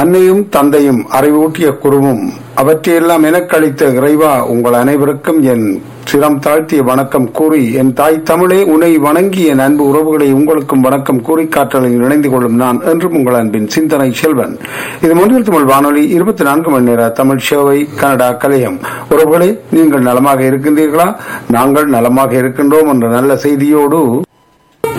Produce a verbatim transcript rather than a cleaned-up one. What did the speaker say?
அன்னையும் தந்தையும் அறிவூட்டிய குருவும் அவற்றையெல்லாம் எனக்களித்த இறைவா உங்கள் அனைவருக்கும் என் சிரம் தாழ்த்திய வணக்கம் கூறி, என் தாய் தமிழே உன்னை வணங்கி என் அன்பு உறவுகளை உங்களுக்கும் வணக்கம் கூறி காற்றலில் இணைந்து கொள்ளும் நான் என்றும் உங்கள் அன்பின் சிந்தனை செல்வன். இது மொழியில் தமிழ் வானொலி இருபத்தி நான்கு மணி நேர தமிழ் சேவை கனடா கலையம். உறவுகளே, நீங்கள் நலமாக இருக்கின்றீர்களா? நாங்கள் நலமாக இருக்கின்றோம் என்ற நல்ல செய்தியோடு